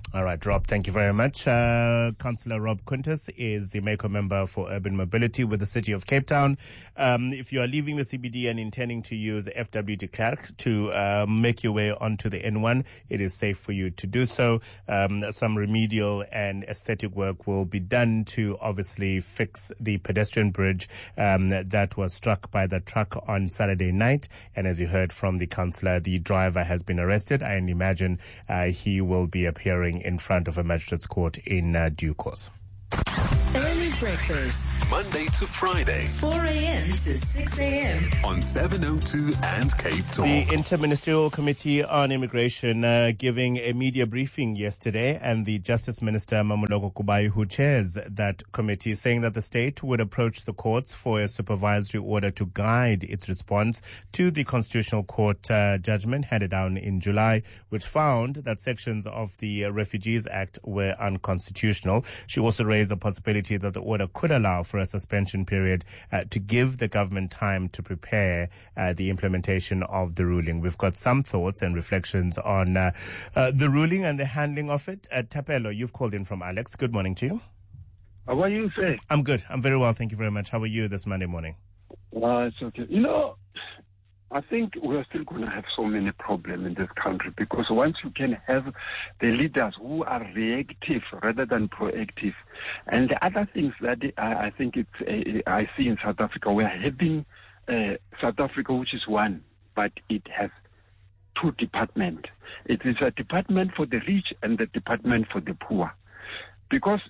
All right, Rob, thank you very much. Councillor Rob Quintus is the MACO member for Urban Mobility with the City of Cape Town. If you are leaving the CBD and intending to use FW de Klerk to make your way onto the N1, it is safe for you to do so. Some remedial and aesthetic work will be done to obviously fix the pedestrian bridge that was struck by the truck on Saturday night. And as you heard from the councillor, the driver has been arrested. I imagine he will be appearing in front of a magistrate's court in due course. Early breakfast, Monday to Friday, 4 a.m. to 6 a.m. on 702 and Cape Talk. The Interministerial Committee on Immigration giving a media briefing yesterday, and the Justice Minister Mamoloko Kubayi, who chairs that committee, saying that the state would approach the courts for a supervisory order to guide its response to the Constitutional Court judgment handed down in July, which found that sections of the Refugees Act were unconstitutional. She also raised a possibility that the order could allow for a suspension period to give the government time to prepare the implementation of the ruling. We've got some thoughts and reflections on the ruling and the handling of it. Tapelo, you've called in from Alex. Good morning to you. How are you, sir? I'm good. I'm very well. Thank you very much. How are you this Monday morning? It's okay. You know, I think we're still going to have so many problems in this country, because once you can have the leaders who are reactive rather than proactive, and the other things that I think I see in South Africa, we're having South Africa, which is one, but it has two departments. It is a department for the rich and the department for the poor. Because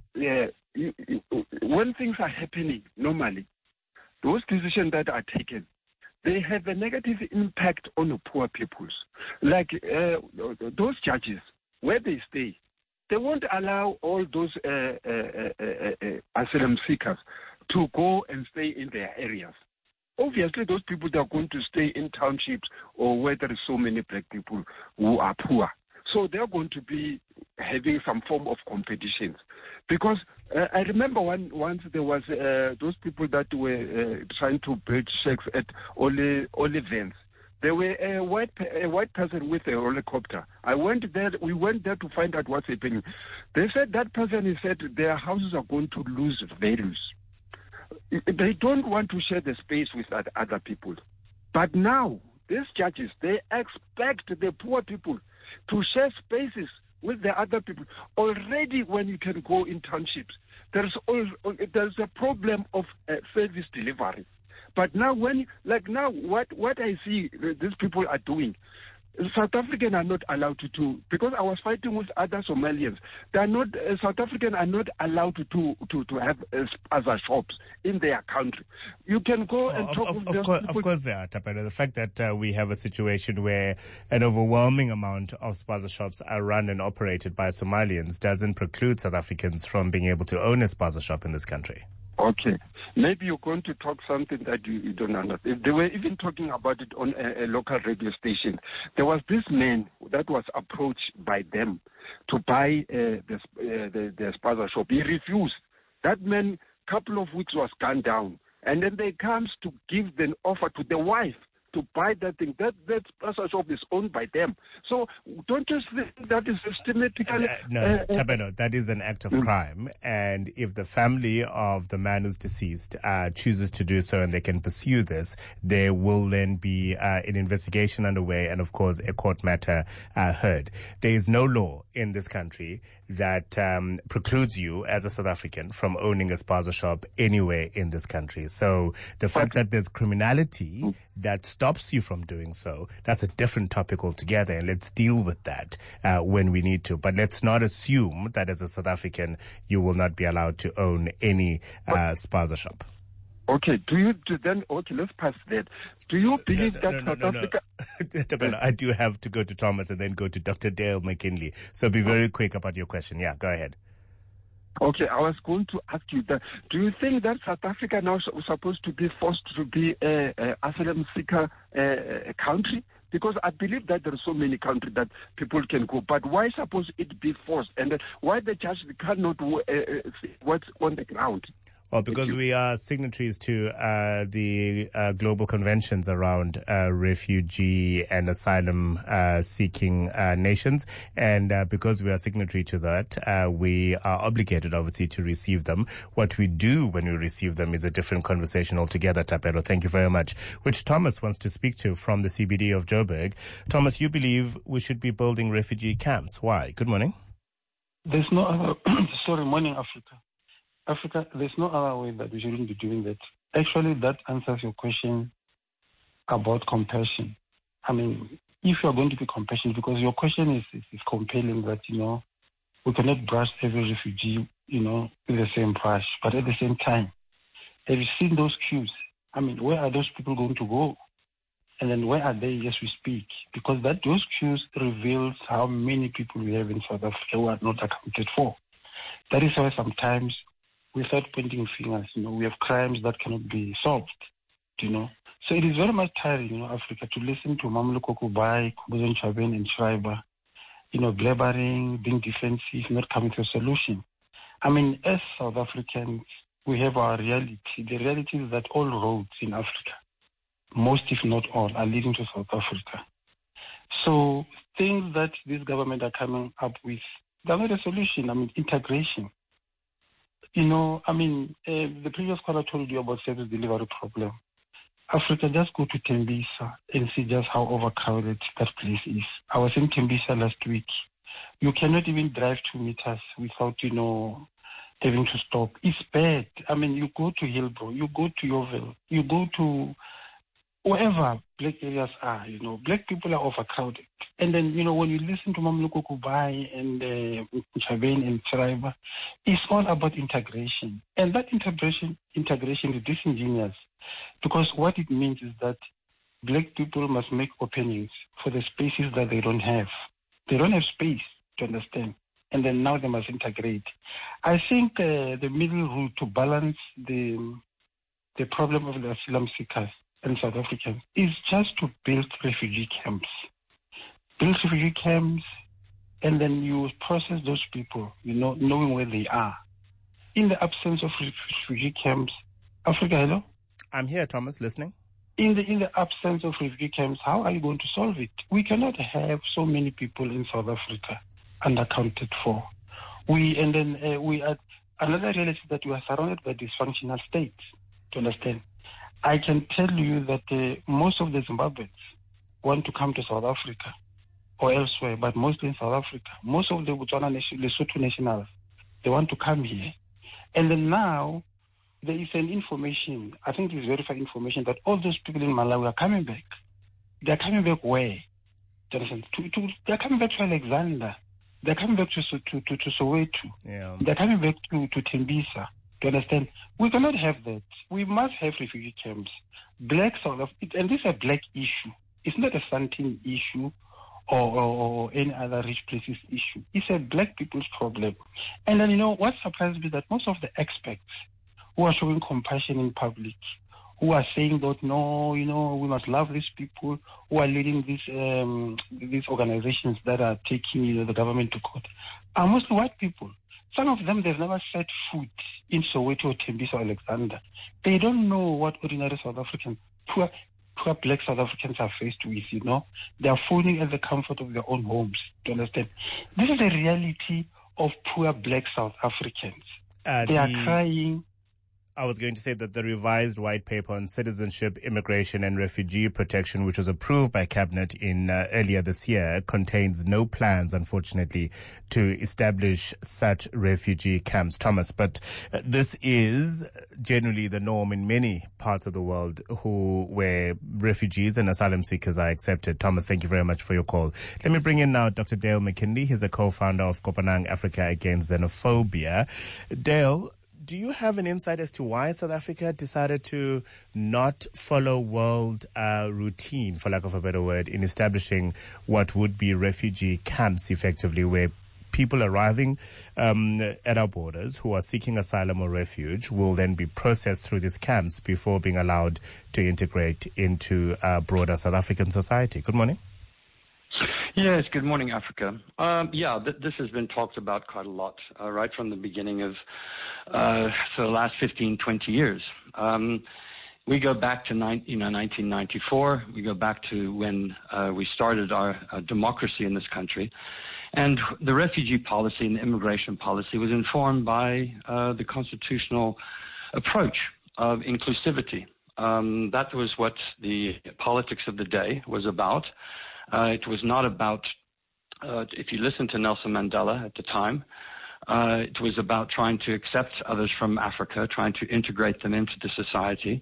when things are happening normally, those decisions that are taken, they have a negative impact on the poor peoples. Like those judges, where they stay, they won't allow all those asylum seekers to go and stay in their areas. Obviously, those people that are going to stay in townships or where there is so many black people who are poor. So they're going to be having some form of competitions. Because I remember once there was those people that were trying to build shacks at Olivens. There were a white person with a helicopter. We went there to find out what's happening. They said that person said their houses are going to lose values. They don't want to share the space with other people. But now, these judges, they expect the poor people to share spaces with the other people. Already when you can go in townships, there's a problem of service delivery. But now what I see these people are doing, South Africans are not allowed to do, because I was fighting with other Somalians. They are not, South Africans are not allowed to have other shops in their country. You can go and talk with those people. Of course they are, Tapelo. The fact that we have a situation where an overwhelming amount of spaza shops are run and operated by Somalians doesn't preclude South Africans from being able to own a spaza shop in this country. Okay. Maybe you're going to talk something that you don't understand. They were even talking about it on a local radio station. There was this man that was approached by them to buy the spaza shop. He refused. That man, couple of weeks, was gunned down. And then they comes to give an offer to the wife to buy that thing. That spaza shop is owned by them. So don't you think that is systematically... No, Tapelo, that is an act of crime. And if the family of the man who's deceased chooses to do so and they can pursue this, there will then be an investigation underway and, of course, a court matter heard. There is no law in this country that precludes you as a South African from owning a spaza shop anywhere in this country. So the fact that there's criminality that stops you from doing so, that's a different topic altogether, and let's deal with that when we need to. But let's not assume that as a South African you will not be allowed to own any spaza shop. Okay, let's pass that. Do you believe that South Africa... Tapelo, I do have to go to Thomas and then go to Dr. Dale McKinley. So be very quick about your question. Yeah, go ahead. Okay, I was going to ask you that. Do you think that South Africa now is supposed to be forced to be an asylum seeker country? Because I believe that there are so many countries that people can go. But why suppose it be forced? And why the judge cannot see what's on the ground? Well, because we are signatories to the global conventions around refugee and asylum seeking nations, and because we are signatory to that, we are obligated, obviously, to receive them. What we do when we receive them is a different conversation altogether, Thapelo. Thank you very much. Which Thomas wants to speak to from the CBD of Joburg. Thomas, you believe we should be building refugee camps. Why? Good morning. There's no other... morning, Africa. Africa, there's no other way that we shouldn't be doing that. Actually, that answers your question about compassion. I mean, if you are going to be compassionate, because your question is compelling that, we cannot brush every refugee, with the same brush. But at the same time, have you seen those queues? I mean, where are those people going to go? And then where are they as we speak? Because those queues reveals how many people we have in South Africa who are not accounted for. That is why sometimes we start pointing fingers. We have crimes that cannot be solved. So it is very much tiring, Africa, to listen to Mamluko Kubai, Kubuzon Chaben, and Schreiber, blabbering, being defensive, not coming to a solution. I mean, as South Africans, we have our reality. The reality is that all roads in Africa, most if not all, are leading to South Africa. So things that this government are coming up with, they're not a solution. I mean, integration. The previous caller told you about service delivery problem. Africa, just go to Tembisa and see just how overcrowded that place is. I was in Tembisa last week. You cannot even drive 2 meters without, having to stop. It's bad. I mean, you go to Hillbrow, you go to Yeovil, you go to wherever black areas are, black people are overcrowded. And then, when you listen to Mamluko Kubai and Chaben and Schreiber, it's all about integration. And that integration is disingenuous, because what it means is that black people must make openings for the spaces that they don't have. They don't have space to understand. And then now they must integrate. I think the middle route to balance the problem of the asylum seekers and South Africans is just to build refugee camps. Build refugee camps, and then you process those people, knowing where they are. In the absence of refugee camps, Africa, hello? I'm here, Thomas, listening. In the absence of refugee camps, how are you going to solve it? We cannot have so many people in South Africa unaccounted for. Another reality is that we are surrounded by dysfunctional states, to understand. I can tell you that most of the Zimbabweans want to come to South Africa or elsewhere, but mostly in South Africa. Most of the Botswana Lesotho nationals, they want to come here. And then now, there is an information, I think it is verified information, that all those people in Malawi are coming back. They're coming back where? They're coming back to Alexander. They're coming back to Soweto. Yeah. They're coming back to Tembisa. To understand, we cannot have that. We must have refugee camps. Black South Africa, and this is a black issue. It's not a Sandton issue or any other rich places issue. It's a black people's problem. And then, what surprised me is that most of the experts who are showing compassion in public, who are saying that, no, we must love these people, who are leading these organizations that are taking, the government to court, are mostly white people. Some of them, they've never set foot in Soweto or Tembisa or Alexander. They don't know what ordinary South Africans, poor black South Africans are faced with, They are phoning at the comfort of their own homes, to understand. This is the reality of poor black South Africans. They are crying. I was going to say that the revised white paper on citizenship, immigration and refugee protection, which was approved by Cabinet in earlier this year, contains no plans, unfortunately, to establish such refugee camps, Thomas. But this is generally the norm in many parts of the world where refugees and asylum seekers are accepted. Thomas, thank you very much for your call. Let me bring in now Dr. Dale McKinley. He's a co-founder of Kopanang Africa Against Xenophobia. Dale, do you have an insight as to why South Africa decided to not follow world routine, for lack of a better word, in establishing what would be refugee camps, effectively, where people arriving at our borders who are seeking asylum or refuge will then be processed through these camps before being allowed to integrate into broader South African society? Good morning. Yes, good morning, Africa. This has been talked about quite a lot, right from the beginning of for the last 15, 20 years. We go back to 1994. We go back to when we started our democracy in this country. And the refugee policy and the immigration policy was informed by the constitutional approach of inclusivity. That was what the politics of the day was about. It was not about, if you listen to Nelson Mandela at the time, it was about trying to accept others from Africa, trying to integrate them into the society.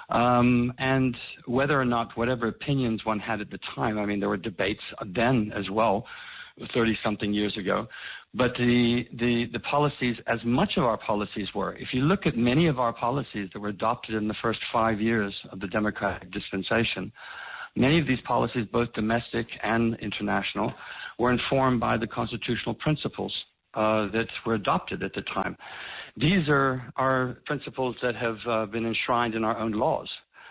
And whether or not, whatever opinions one had at the time, I mean, there were debates then as well, 30-something years ago. But the policies, as much of our policies were, if you look at many of our policies that were adopted in the first 5 years of the democratic dispensation, many of these policies, both domestic and international, were informed by the constitutional principles that were adopted at the time. These are principles that have been enshrined in our own laws.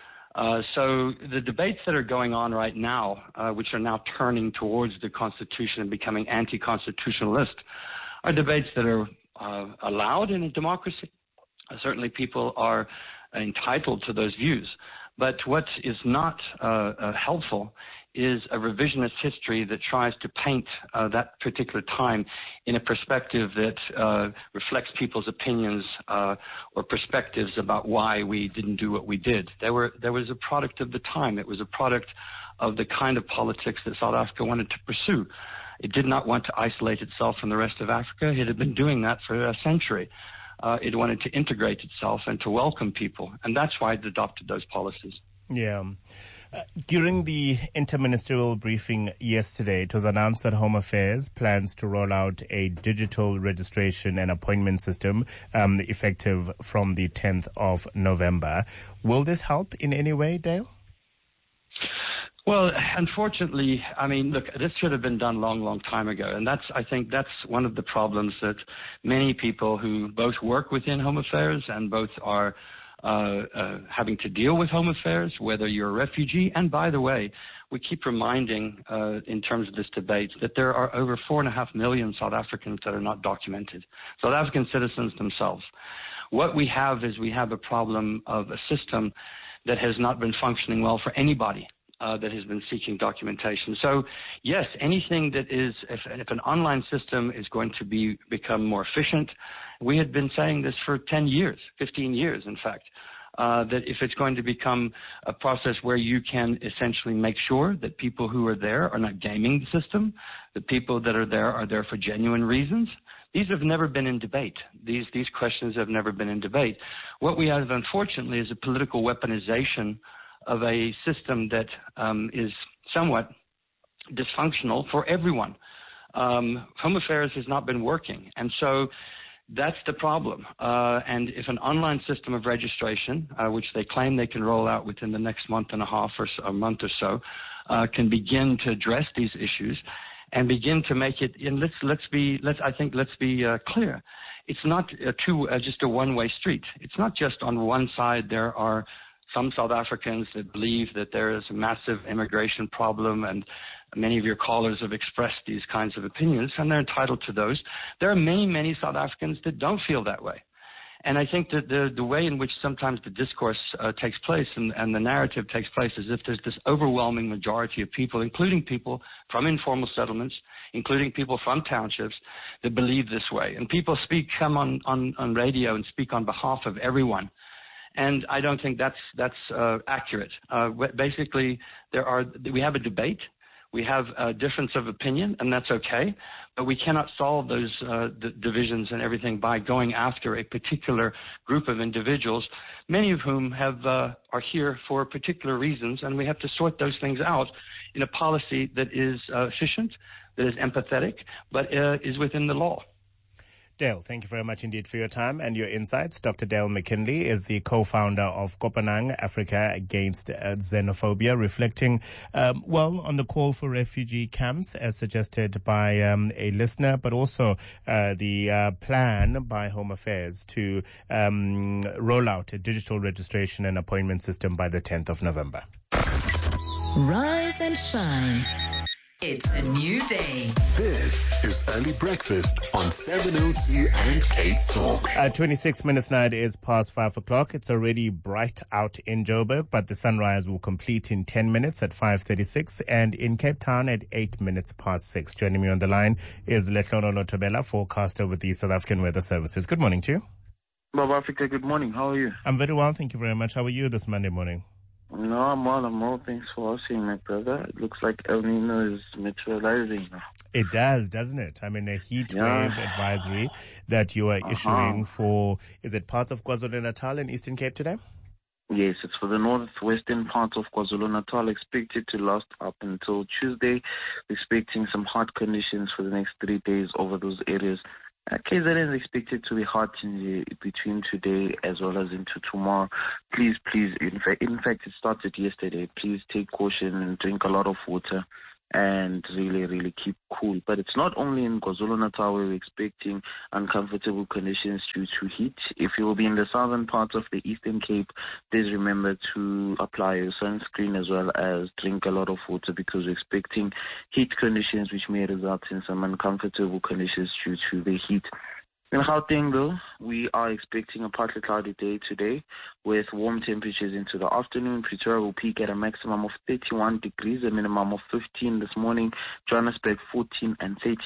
So the debates that are going on right now, which are now turning towards the Constitution and becoming anti-constitutionalist, are debates that are allowed in a democracy. Certainly people are entitled to those views. But what is not helpful is a revisionist history that tries to paint that particular time in a perspective that reflects people's opinions or perspectives about why we didn't do what we did. There was a product of the time. It was a product of the kind of politics that South Africa wanted to pursue. It did not want to isolate itself from the rest of Africa. It had been doing that for a century. It wanted to integrate itself and to welcome people, and that's why it adopted those policies. Yeah. During the interministerial briefing yesterday, it was announced that Home Affairs plans to roll out a digital registration and appointment system effective from the 10th of November. Will this help in any way, Dale? Well, unfortunately, I mean, look, this should have been done long time ago. And I think that's one of the problems that many people who both work within Home Affairs and both are having to deal with Home Affairs, whether you're a refugee. And by the way, we keep reminding in terms of this debate that there are over 4.5 million South Africans that are not documented, South African citizens themselves. What we have is we have a problem of a system that has not been functioning well for anybody that has been seeking documentation. So, yes, anything that is, if an online system is going to become more efficient, we had been saying this for 10 years, 15 years, in fact, that if it's going to become a process where you can essentially make sure that people who are there are not gaming the system, the people that are there for genuine reasons. These have never been in debate. These questions have never been in debate. What we have, unfortunately, is a political weaponization of a system that is somewhat dysfunctional for everyone. Home Affairs has not been working, and so that's the problem. And if an online system of registration, which they claim they can roll out within the next month and a half or so, a month or so, can begin to address these issues and begin to make it. And let's be clear. It's not just a one-way street. It's not just on one side. There are some South Africans that believe that there is a massive immigration problem, and many of your callers have expressed these kinds of opinions, and they're entitled to those. There are many South Africans that don't feel that way. And I think that the way in which sometimes the discourse takes place and the narrative takes place is if there's this overwhelming majority of people, including people from informal settlements, including people from townships, that believe this way. And people come on radio and speak on behalf of everyone. And I don't think that's accurate. Basically, we have a debate. We have a difference of opinion, and that's okay. But we cannot solve those divisions and everything by going after a particular group of individuals, many of whom are here for particular reasons, and we have to sort those things out in a policy that is efficient, that is empathetic, but is within the law. Dale, thank you very much indeed for your time and your insights. Dr. Dale McKinley is the co-founder of Kopanang, Africa Against Xenophobia, reflecting, on the call for refugee camps as suggested by a listener, but also the plan by Home Affairs to roll out a digital registration and appointment system by the 10th of November. Rise and shine. It's a new day. This is Early Breakfast on 702 and Cape Talk. 26 minutes now, it is past 5 o'clock. It's already bright out in Joburg, but the sunrise will complete in 10 minutes at 5:36 and in Cape Town at 8 minutes past 6. Joining me on the line is Letlono Lotobela, forecaster with the South African Weather Services. Good morning to you. Baba Africa, good morning. How are you? I'm very well, thank you very much. How are you this Monday morning? No, I'm well. Thanks for asking, my brother. It looks like El Nino is materializing now. It does, doesn't it? I mean, a heat wave advisory that you are issuing for, is it parts of KwaZulu-Natal and Eastern Cape today? Yes, it's for the northwestern part of KwaZulu-Natal, expected to last up until Tuesday. We're expecting some hot conditions for the next 3 days over those areas. KZN is expected to be hot between today as well as into tomorrow. Please, in fact, it started yesterday. Please take caution and drink a lot of water and really keep cool. But it's not only in KwaZulu-Natal where we're expecting uncomfortable conditions due to heat. If you will be in the southern part of the Eastern Cape, please remember to apply your sunscreen as well as drink a lot of water because we're expecting heat conditions which may result in some uncomfortable conditions due to the heat. In Gauteng, though, we are expecting a partly cloudy day today with warm temperatures into the afternoon. Pretoria will peak at a maximum of 31 degrees, a minimum of 15 this morning. Johannesburg 14 and 13.